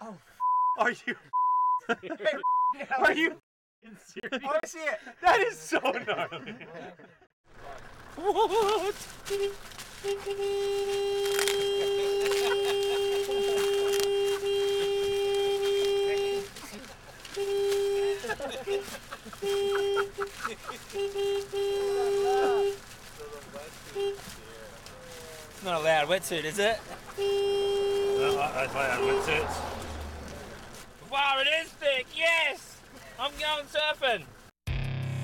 Oh, Are you? Are you serious? I see it. That is so gnarly. What? It's not a loud wetsuit, is it? No, that's why I went to it. Wow, it is thick, yes! I'm going surfing!